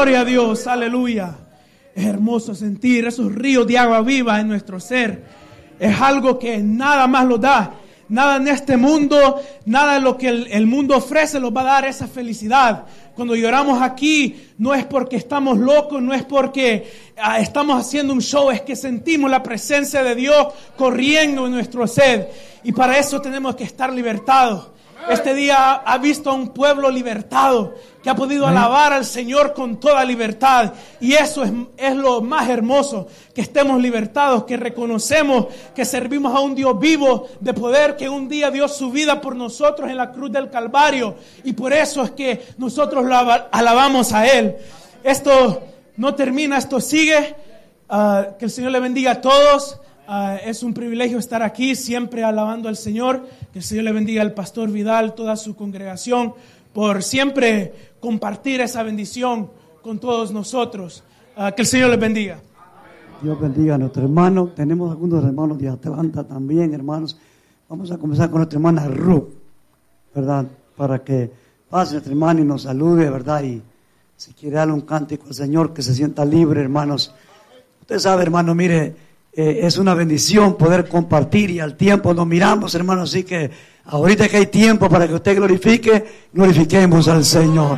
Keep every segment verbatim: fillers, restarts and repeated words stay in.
Gloria a Dios, aleluya. Es hermoso sentir esos ríos de agua viva en nuestro ser. Es algo que nada más lo da. Nada en este mundo, nada de lo que el, el mundo ofrece nos va a dar esa felicidad. Cuando lloramos aquí, no es porque estamos locos, no es porque uh, estamos haciendo un show, es que sentimos la presencia de Dios corriendo en nuestro ser. Y para eso tenemos que estar libertados. Este día ha visto a un pueblo libertado, que ha podido alabar al Señor con toda libertad. Y eso es, es lo más hermoso, que estemos libertados, que reconocemos que servimos a un Dios vivo de poder, que un día dio su vida por nosotros en la cruz del Calvario. Y por eso es que nosotros lo alabamos a Él. Esto no termina, esto sigue. Uh, que el Señor le bendiga a todos. Uh, es un privilegio estar aquí siempre alabando al Señor. Que el Señor le bendiga al pastor Vidal, toda su congregación, por siempre compartir esa bendición con todos nosotros. Uh, que el Señor les bendiga. Dios bendiga a nuestro hermano. Tenemos algunos hermanos de Atlanta también, hermanos. Vamos a comenzar con nuestra hermana Ruth, ¿verdad? Para que pase nuestra hermana y nos salude, ¿verdad? Y si quiere darle un cántico al Señor, que se sienta libre, hermanos. Usted sabe, hermano, mire, Eh, es una bendición poder compartir y al tiempo nos miramos, hermanos, así que ahorita que hay tiempo para que usted glorifique, glorifiquemos al Señor.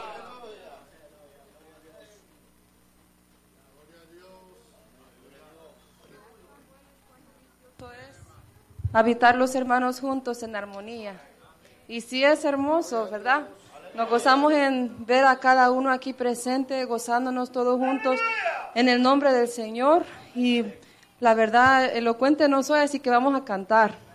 Habitar los hermanos juntos en armonía. Y sí es hermoso, ¿verdad? Nos gozamos en ver a cada uno aquí presente, gozándonos todos juntos en el nombre del Señor. Y la verdad, elocuente no soy, así que vamos a cantar.